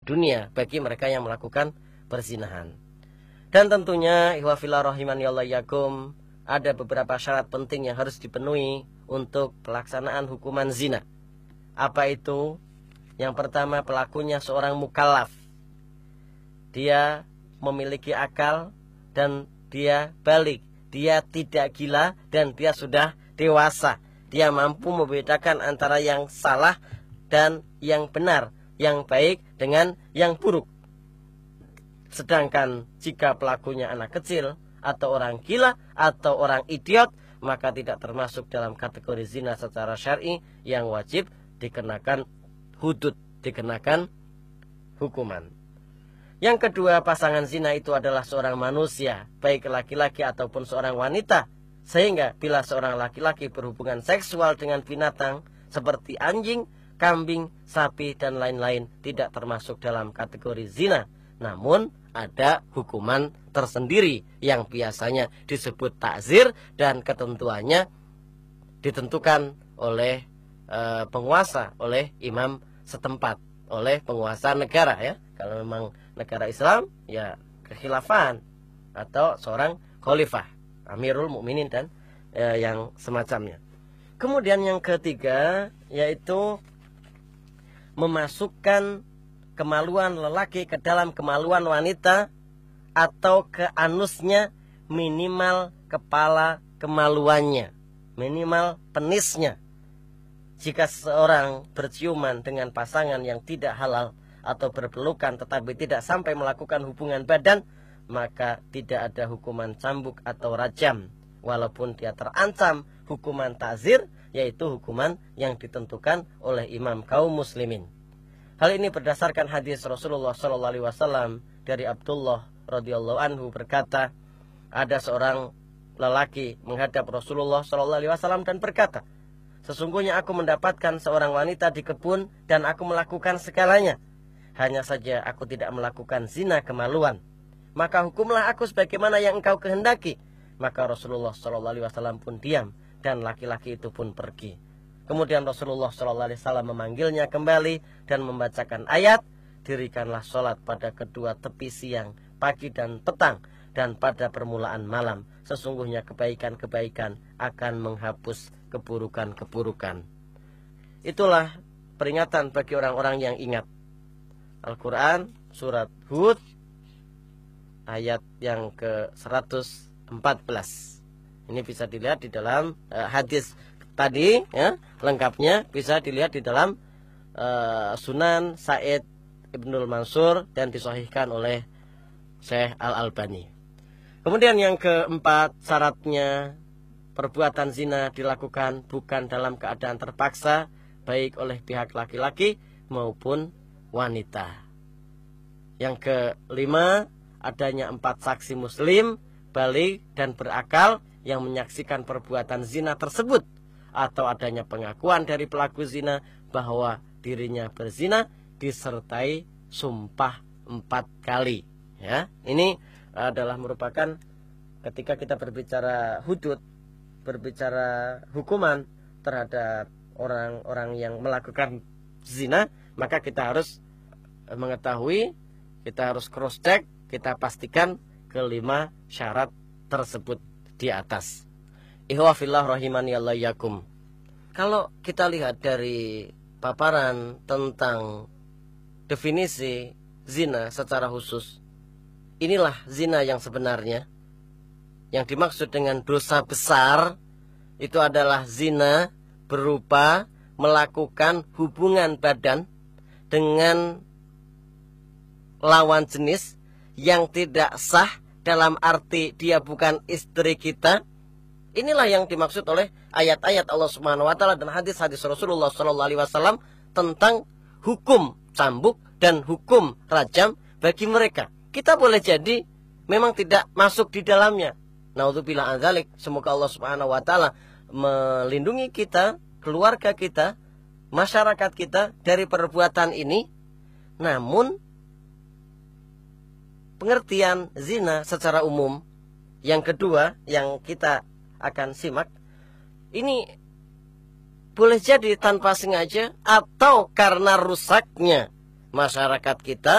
dunia bagi mereka yang melakukan perzinahan. Dan tentunya ihwafillah rahimani Allah yakum, ada beberapa syarat penting yang harus dipenuhi untuk pelaksanaan hukuman zina. Apa itu? Yang pertama, pelakunya seorang mukallaf. Dia memiliki akal dan dia balik. Dia tidak gila dan dia sudah dewasa. Dia mampu membedakan antara yang salah dan yang benar, yang baik dengan yang buruk. Sedangkan jika pelakunya anak kecil atau orang gila atau orang idiot, maka tidak termasuk dalam kategori zina secara syar'i yang wajib dikenakan hudud, dikenakan hukuman. Yang kedua, pasangan zina itu adalah seorang manusia, baik laki-laki ataupun seorang wanita. Sehingga bila seorang laki-laki berhubungan seksual dengan binatang seperti anjing, kambing, sapi, dan lain-lain, tidak termasuk dalam kategori zina. Namun ada hukuman tersendiri yang biasanya disebut takzir dan ketentuannya ditentukan oleh penguasa, oleh imam setempat, oleh penguasa negara ya. Kalau memang negara Islam ya kekhilafan atau seorang khalifah, Amirul Mukminin dan yang semacamnya. Kemudian yang ketiga yaitu memasukkan kemaluan lelaki ke dalam kemaluan wanita atau ke anusnya minimal kepala kemaluannya, minimal penisnya. Jika seorang berciuman dengan pasangan yang tidak halal atau berpelukan tetapi tidak sampai melakukan hubungan badan, maka tidak ada hukuman cambuk atau rajam, walaupun dia terancam hukuman ta'zir, yaitu hukuman yang ditentukan oleh imam kaum muslimin. Hal ini berdasarkan hadis Rasulullah SAW dari Abdullah radhiyallahu anhu berkata, ada seorang lelaki menghadap Rasulullah SAW dan berkata, sesungguhnya aku mendapatkan seorang wanita di kebun dan aku melakukan segalanya. Hanya saja aku tidak melakukan zina kemaluan. Maka hukumlah aku sebagaimana yang engkau kehendaki. Maka Rasulullah SAW pun diam dan laki-laki itu pun pergi. Kemudian Rasulullah SAW memanggilnya kembali dan membacakan ayat, dirikanlah sholat pada kedua tepi siang, pagi dan petang, dan pada permulaan malam. Sesungguhnya kebaikan-kebaikan akan menghapus keburukan-keburukan. Itulah peringatan bagi orang-orang yang ingat. Al-Quran surat Hud ayat yang ke-114. Ini bisa dilihat di dalam hadis tadi ya, lengkapnya bisa dilihat di dalam Sunan Sa'id Ibnul Mansur dan disahihkan oleh Syekh Al-Albani. Kemudian yang keempat, syaratnya perbuatan zina dilakukan bukan dalam keadaan terpaksa, baik oleh pihak laki-laki maupun wanita. Yang kelima, adanya 4 saksi muslim, balik dan berakal yang menyaksikan perbuatan zina tersebut, atau adanya pengakuan dari pelaku zina bahwa dirinya berzina disertai sumpah 4 kali. Ya, ini adalah merupakan ketika kita berbicara hudud, berbicara hukuman terhadap orang-orang yang melakukan zina, maka kita harus mengetahui, kita harus cross check, kita pastikan kelima syarat tersebut di atas. Ihwafillah rahimani Allah yakum. Kalau kita lihat dari paparan tentang definisi zina secara khusus, inilah zina yang sebenarnya. Yang dimaksud dengan dosa besar itu adalah zina berupa melakukan hubungan badan dengan lawan jenis yang tidak sah, dalam arti dia bukan istri kita. Inilah yang dimaksud oleh ayat-ayat Allah Subhanahu wa taala dan hadis-hadis Rasulullah SAW tentang hukum cambuk dan hukum rajam bagi mereka. Kita boleh jadi memang tidak masuk di dalamnya. Naudzubillah an dzalik. Semoga Allah Subhanahu wa taala melindungi kita, keluarga kita, masyarakat kita dari perbuatan ini. Namun pengertian zina secara umum yang kedua yang kita akan simak, ini boleh jadi tanpa sengaja atau karena rusaknya masyarakat kita